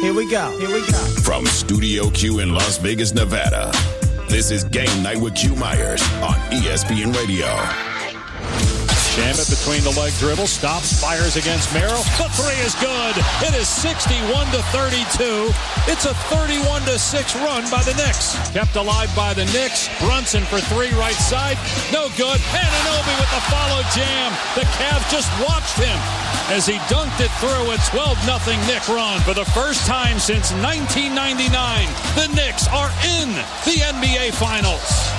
Here we go. From Studio Q in Las Vegas, Nevada, this is Game Night with Q Myers on ESPN Radio. Shamet between the leg dribble, stops, fires against Merrill. The three is good. It is 61-32. It's a 31-6 run by the Knicks. Kept alive by the Knicks. Brunson for three right side. No good. Anunoby with the follow jam. The Cavs just watched him as he dunked it through a 12-0 Knick run. For the first time since 1999, the Knicks are in the NBA Finals.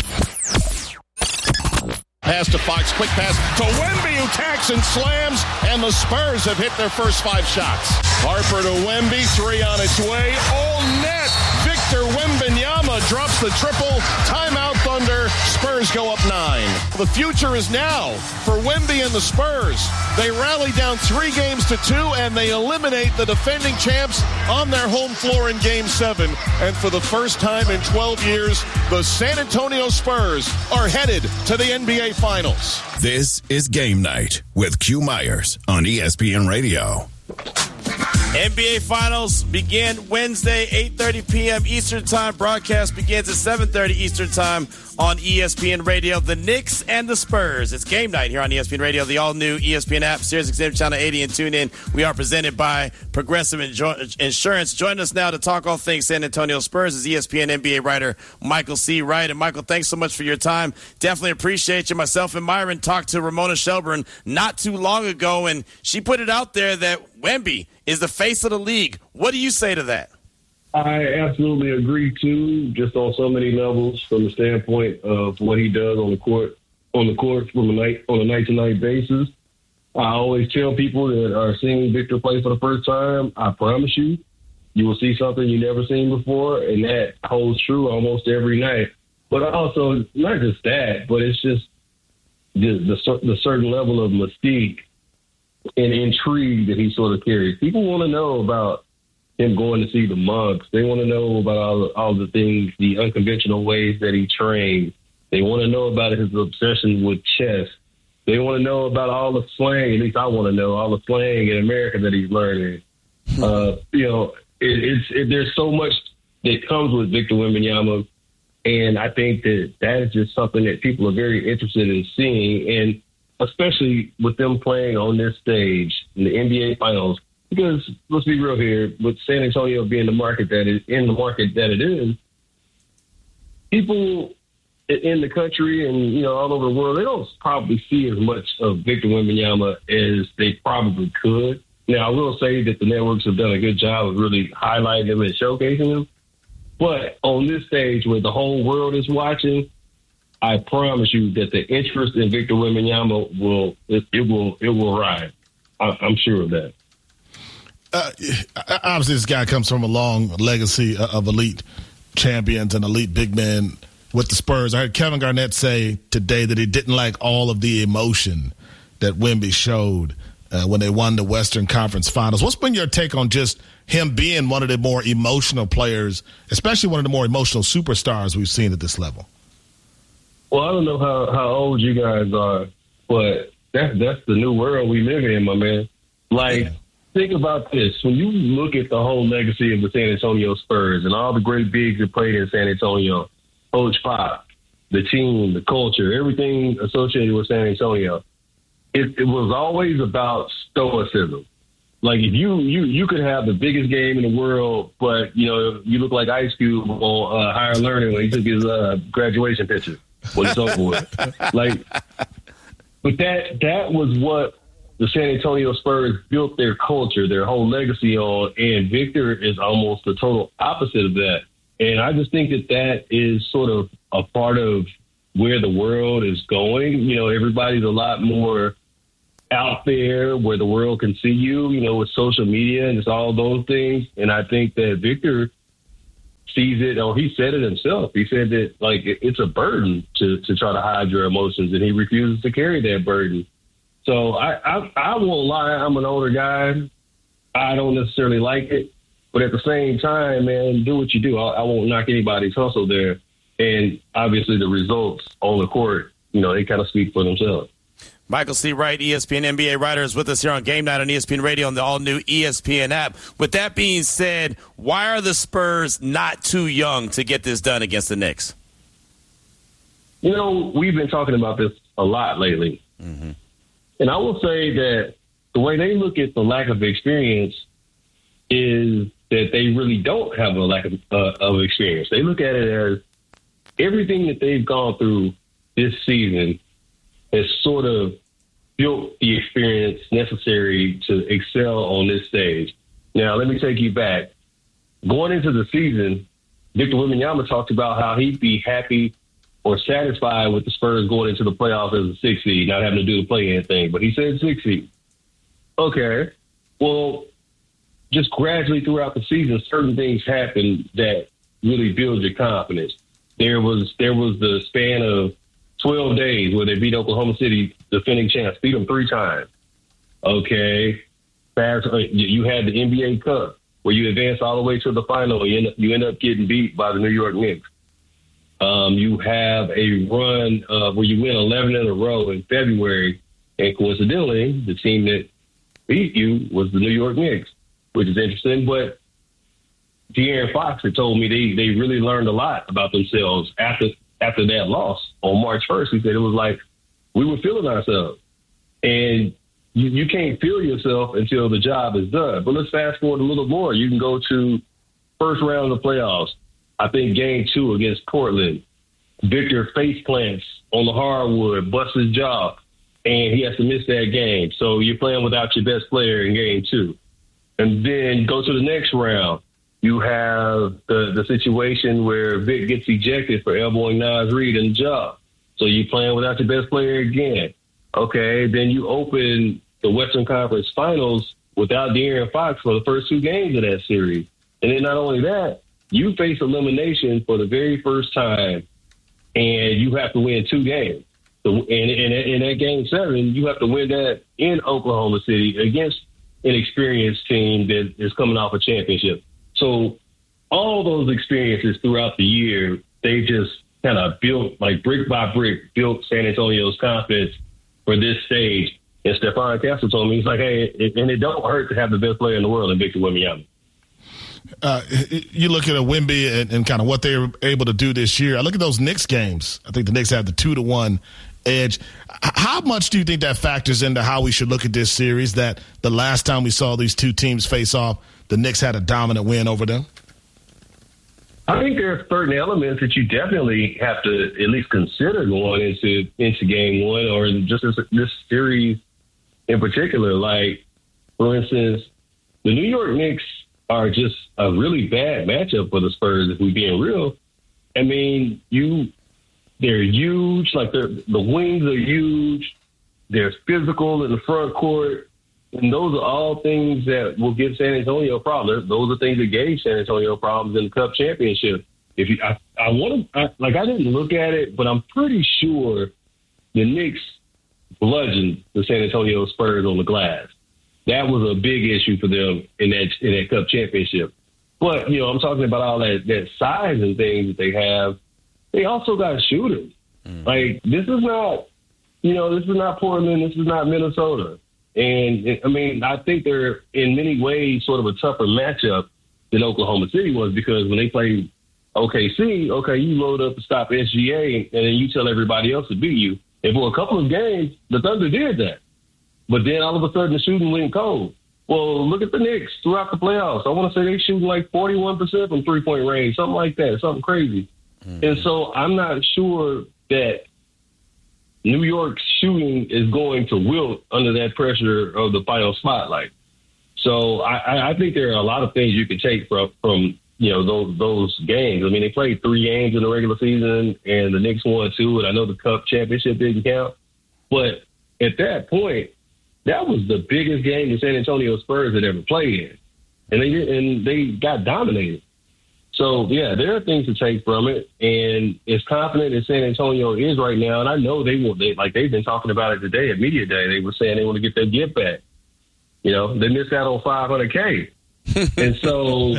Pass to Fox, quick pass to Wemby, who tacks and slams, and the Spurs have hit their first 5 shots. Harper to Wemby, 3 on its way, all net. Victor Wembanyama drops the triple, timeout Thunder, Spurs go up 9. The future is now for Wemby and the Spurs. They rally down 3 games to 2, and they eliminate the defending champs on their home floor in Game 7. And for the first time in 12 years, the San Antonio Spurs are headed to the NBA Finals. This is Game Night with Q Myers on ESPN Radio. NBA Finals begin Wednesday, 8:30 p.m. Eastern Time. Broadcast begins at 7:30 Eastern Time on ESPN Radio. The Knicks and the Spurs. It's Game Night here on ESPN Radio, the all-new ESPN app, Sirius XM Channel 80, and tune in. We are presented by Progressive Insurance. Join us now to talk all things San Antonio Spurs is ESPN NBA writer Michael C. Wright. And Michael, thanks so much for your time. Definitely appreciate you. Myself and Myron talked to Ramona Shelburne not too long ago, and she put it out there that Wemby is the face of the league. What do you say to that? I absolutely agree too, just on so many levels, from the standpoint of what he does on the court on a night-to-night basis. I always tell people that are seeing Victor play for the first time, I promise you, you will see something you've never seen before, and that holds true almost every night. But also, not just that, but it's just the certain level of mystique and intrigue that he sort of carries. People want to know about him going to see the monks. They want to know about all the things, the unconventional ways that he trains. They want to know about his obsession with chess. They want to know about all the slang. At least I want to know all the slang in America that he's learning. There's so much that comes with Victor Wembanyama, and I think that is just something that people are very interested in seeing, and especially with them playing on this stage in the NBA Finals. Because let's be real here, with San Antonio being the market that it is, people in the country and all over the world, they don't probably see as much of Victor Wembanyama as they probably could. Now, I will say that the networks have done a good job of really highlighting him and showcasing him. But on this stage where the whole world is watching, I promise you that the interest in Victor Wembanyama will rise. I'm sure of that. Obviously, this guy comes from a long legacy of elite champions and elite big men with the Spurs. I heard Kevin Garnett say today that he didn't like all of the emotion that Wemby showed when they won the Western Conference Finals. What's been your take on just him being one of the more emotional players, especially one of the more emotional superstars we've seen at this level? Well, I don't know how old you guys are, but that's the new world we live in, my man. Think about this. When you look at the whole legacy of the San Antonio Spurs and all the great bigs that played in San Antonio, Coach Pop, the team, the culture, everything associated with San Antonio, it was always about stoicism. Like, if you could have the biggest game in the world, but, you look like Ice Cube on Higher Learning when he took his graduation picture. What it's over with. But that was what the San Antonio Spurs built their culture, their whole legacy on, and Victor is almost the total opposite of that. And I just think that is sort of a part of where the world is going. Everybody's a lot more out there where the world can see you, with social media and it's all those things. And I think that Victor sees it, or he said it himself. He said that, it's a burden to try to hide your emotions, and he refuses to carry that burden. So I won't lie, I'm an older guy. I don't necessarily like it. But at the same time, man, do what you do. I won't knock anybody's hustle there. And obviously the results on the court, they kind of speak for themselves. Michael C. Wright, ESPN NBA writer, is with us here on Game Night on ESPN Radio and the all-new ESPN app. With that being said, why are the Spurs not too young to get this done against the Knicks? You know, we've been talking about this a lot lately. Mm-hmm. And I will say that the way they look at the lack of experience is that they really don't have a lack of experience. They look at it as everything that they've gone through this season has sort of built the experience necessary to excel on this stage. Now, let me take you back. Going into the season, Victor Wembanyama talked about how he'd be happy or satisfied with the Spurs going into the playoffs as a 6 seed, not having to do the play-in thing. But he said 6 seed. Okay. Well, just gradually throughout the season, certain things happen that really build your confidence. There was the span of 12 days where they beat Oklahoma City, defending champs, beat them 3 times. Okay. You had the NBA Cup where you advanced all the way to the final. You end up getting beat by the New York Knicks. You have a run where you win 11 in a row in February, and coincidentally, the team that beat you was the New York Knicks, which is interesting. But De'Aaron Fox had told me they really learned a lot about themselves after that loss on March 1st. He said it was like we were feeling ourselves. And you can't feel yourself until the job is done. But let's fast forward a little more. You can go to first round of the playoffs. I think game 2 against Portland. Victor face plants on the hardwood, busts his jaw, and he has to miss that game. So you're playing without your best player in game 2. And then go to the next round. You have the situation where Vic gets ejected for elbowing Naz Reid in the jaw. So you're playing without your best player again. Okay, then you open the Western Conference Finals without De'Aaron Fox for the first 2 games of that series. And then not only that, you face elimination for the very first time, and you have to win 2 games. So in that game 7, you have to win that in Oklahoma City against an experienced team that is coming off a championship. So all those experiences throughout the year, they just kind of built, like brick by brick, built San Antonio's confidence for this stage. And Stephon Castle told me, he's like, hey, and it don't hurt to have the best player in the world in Victor Wembanyama. You look at a Wemby and kind of what they were able to do this year. I look at those Knicks games. I think the Knicks have the 2-1 edge. How much do you think that factors into how we should look at this series, that the last time we saw these 2 teams face off, the Knicks had a dominant win over them? I think there are certain elements that you definitely have to at least consider going into game 1 or just this series in particular. Like, for instance, the New York Knicks are just a really bad matchup for the Spurs, if we're being real. I mean, they're huge. Like, the wings are huge. They're physical in the front court. And those are all things that will give San Antonio problems. Those are things that gave San Antonio problems in the Cup championship. I didn't look at it, but I'm pretty sure the Knicks bludgeoned the San Antonio Spurs on the glass. That was a big issue for them in that Cup championship. But, I'm talking about all that size and things that they have. They also got shooters. Like, this is not Portland. This is not Minnesota. And, I think they're in many ways sort of a tougher matchup than Oklahoma City was, because when they played OKC, you load up to stop SGA, and then you tell everybody else to beat you. And for a couple of games, the Thunder did that. But then all of a sudden the shooting went cold. Well, look at the Knicks throughout the playoffs. I want to say they shooting like 41% from three-point range, something like that, something crazy. And so I'm not sure that New York's shooting is going to wilt under that pressure of the final spotlight. So I think there are a lot of things you can take from those games. I mean, they played 3 games in the regular season, and the Knicks won 2, and I know the Cup championship didn't count. But at that point, that was the biggest game the San Antonio Spurs had ever played in, and they got dominated. So, yeah, there are things to take from it, and as confident as San Antonio is right now, and I know they've been talking about it today at Media Day. They were saying they want to get their gift back. They missed out on $500K. And so,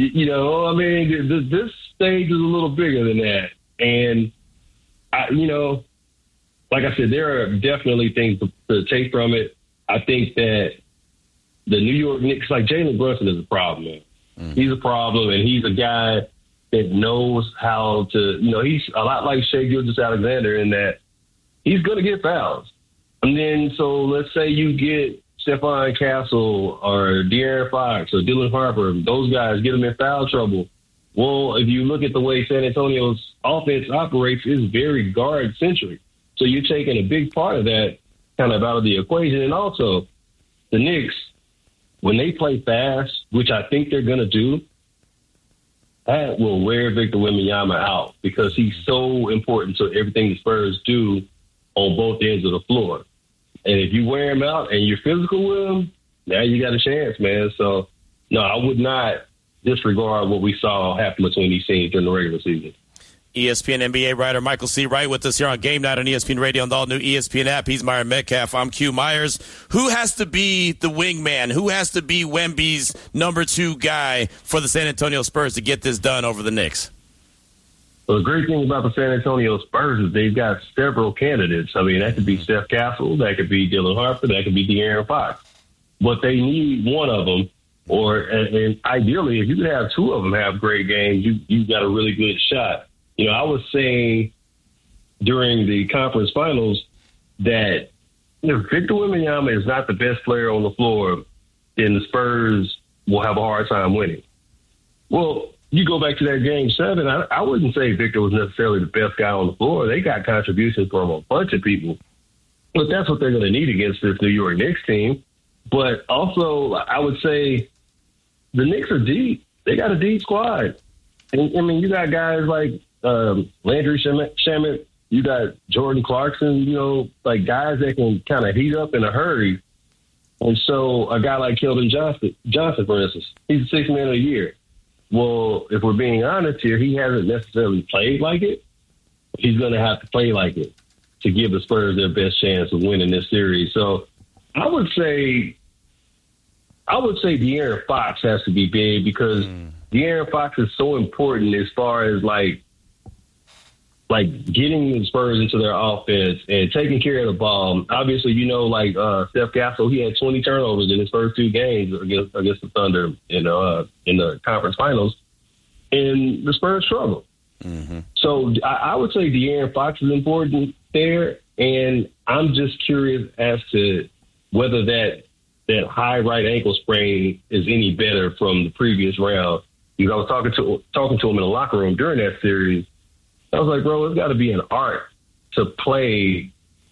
this stage is a little bigger than that. And, like I said, there are definitely things to take from it. I think that the New York Knicks, like Jalen Brunson is a problem, man. He's a problem, and he's a guy that knows how to, he's a lot like Shai Gilgeous-Alexander in that he's going to get fouls. And then, so let's say you get Stephon Castle or De'Aaron Fox or Dylan Harper, those guys get them in foul trouble. Well, if you look at the way San Antonio's offense operates, it's very guard-centric. So you're taking a big part of that kind of out of the equation. And also, the Knicks, when they play fast, which I think they're going to do, that will wear Victor Wembanyama out because he's so important to everything the Spurs do on both ends of the floor. And if you wear him out and you're physical with him, now you got a chance, man. So, no, I would not disregard what we saw happen between these teams during the regular season. ESPN NBA writer Michael C. Wright with us here on Game Night on ESPN Radio and the all-new ESPN app. He's Myron Metcalf. I'm Q Myers. Who has to be the wingman? Who has to be Wemby's number 2 guy for the San Antonio Spurs to get this done over the Knicks? Well, the great thing about the San Antonio Spurs is they've got several candidates. I mean, that could be Steph Castle, that could be Dylan Harper, that could be De'Aaron Fox. But they need one of them, and ideally, if you could have 2 of them have great games, you got a really good shot. I was saying during the conference finals that if Victor Wembanyama is not the best player on the floor, then the Spurs will have a hard time winning. Well, you go back to that Game 7, I wouldn't say Victor was necessarily the best guy on the floor. They got contributions from a bunch of people. But that's what they're going to need against this New York Knicks team. But also, I would say the Knicks are deep. They got a deep squad. And, I mean, you got guys like Landry Shamet, you got Jordan Clarkson, like guys that can kind of heat up in a hurry. And so a guy like Keldon Johnson, for instance, he's the 6th man of the year. Well, if we're being honest here, he hasn't necessarily played like it. He's going to have to play like it to give the Spurs their best chance of winning this series. So I would say De'Aaron Fox has to be big because De'Aaron Fox is so important as far as like getting the Spurs into their offense and taking care of the ball. Obviously, Steph Castle, he had 20 turnovers in his first 2 games against the Thunder in the conference finals, and the Spurs struggled. Mm-hmm. So I would say De'Aaron Fox is important there, and I'm just curious as to whether that high right ankle sprain is any better from the previous round. Because I was talking to him in the locker room during that series. I was like, bro, it's got to be an art to play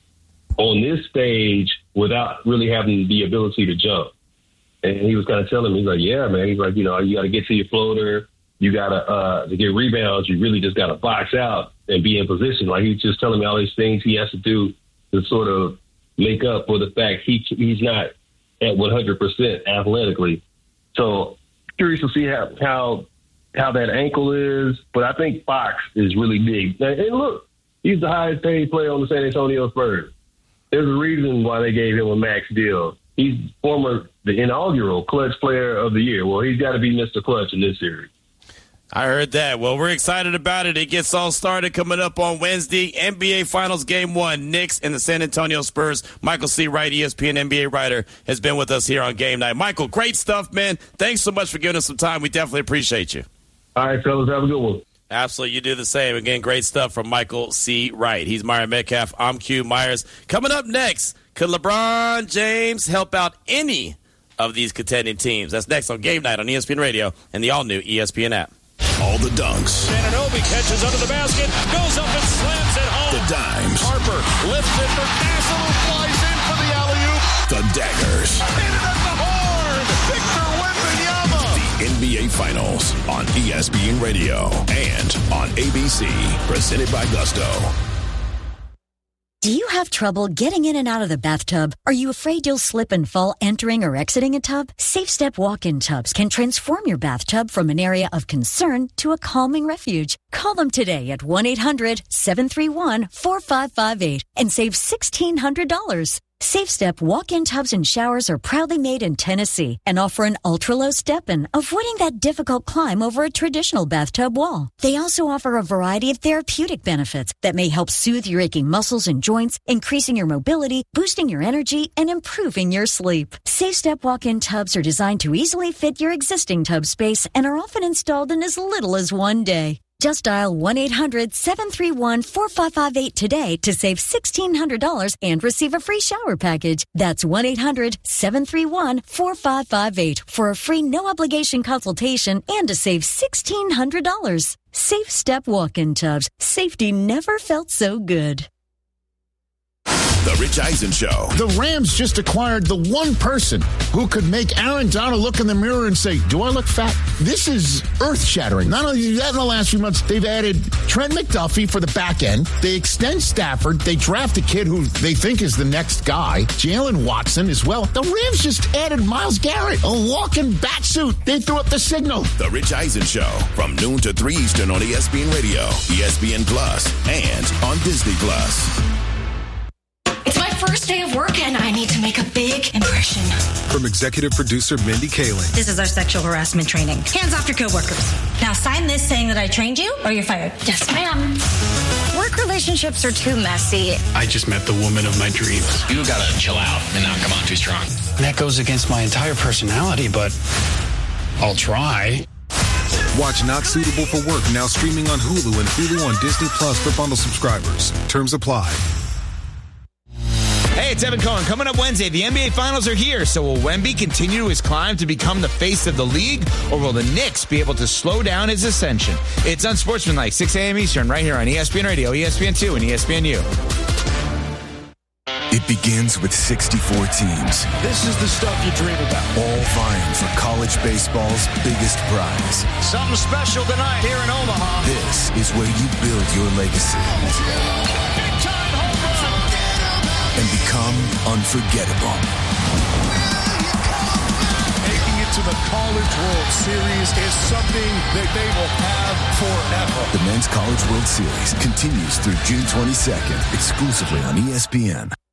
on this stage without really having the ability to jump. And he was kind of telling me, he's like, yeah, man. He's like, you got to get to your floater. You got to get rebounds. You really just got to box out and be in position. Like, he's just telling me all these things he has to do to sort of make up for the fact he's not at 100% athletically. So curious to see how that ankle is, but I think Fox is really big. And look, he's the highest paid player on the San Antonio Spurs. There's a reason why they gave him a max deal. He's the inaugural Clutch Player of the Year. Well, he's got to be Mr. Clutch in this series. I heard that. Well, we're excited about it. It gets all started coming up on Wednesday. NBA Finals Game 1, Knicks and the San Antonio Spurs. Michael C. Wright, ESPN NBA writer, has been with us here on Game Night. Michael, great stuff, man. Thanks so much for giving us some time. We definitely appreciate you. All right, fellas, have a good one. Absolutely, you do the same. Again, great stuff from Michael C. Wright. He's Myron Metcalf. I'm Q Myers. Coming up next, could LeBron James help out any of these contending teams? That's next on Game Night on ESPN Radio and the all-new ESPN app. All the dunks. Anunoby catches under the basket, goes up and slams it home. The dimes. Harper lifts it for Castle, who flies in for the alley-oop. The daggers. Hit it at the horn. Victor Wembanyama. The NBA Finals on ESPN Radio and on ABC. Presented by Gusto. Do you have trouble getting in and out of the bathtub? Are you afraid you'll slip and fall entering or exiting a tub? SafeStep walk-in tubs can transform your bathtub from an area of concern to a calming refuge. Call them today at 1-800-731-4558 and save $1,600. SafeStep walk-in tubs and showers are proudly made in Tennessee and offer an ultra-low step-in, avoiding that difficult climb over a traditional bathtub wall. They also offer a variety of therapeutic benefits that may help soothe your aching muscles and joints, increasing your mobility, boosting your energy, and improving your sleep. SafeStep walk-in tubs are designed to easily fit your existing tub space and are often installed in as little as one day. Just dial 1-800-731-4558 today to save $1,600 and receive a free shower package. That's 1-800-731-4558 for a free no-obligation consultation and to save $1,600. SafeStep walk-in tubs. Safety never felt so good. The Rich Eisen Show. The Rams just acquired the one person who could make Aaron Donald look in the mirror and say, do I look fat? This is earth-shattering. Not only that, in the last few months, they've added Trent McDuffie for the back end. They extend Stafford. They draft a kid who they think is the next guy, Jalen Watson as well. The Rams just added Myles Garrett, a walking bat suit. They threw up the signal. The Rich Eisen Show from noon to 3 Eastern on ESPN Radio, ESPN Plus, and on Disney Plus. It's my first day of work, and I need to make a big impression. From executive producer Mindy Kaling. This is our sexual harassment training. Hands off your coworkers. Now sign this saying that I trained you, or you're fired. Yes, ma'am. Work relationships are too messy. I just met the woman of my dreams. You gotta chill out and not come on too strong. That goes against my entire personality, but I'll try. Watch Not Suitable for Work now streaming on Hulu and Hulu on Disney Plus for bundle subscribers. Terms apply. Hey, it's Evan Cohen. Coming up Wednesday, the NBA Finals are here. So will Wemby continue his climb to become the face of the league, or will the Knicks be able to slow down his ascension? It's Unsportsmanlike, 6 a.m. Eastern, right here on ESPN Radio, ESPN2, and ESPNU. It begins with 64 teams. This is the stuff you dream about. All vying for college baseball's biggest prize. Something special tonight here in Omaha. This is where you build your legacy. And become unforgettable. Making it to the College World Series is something that they will have forever. The Men's College World Series continues through June 22nd, exclusively on ESPN.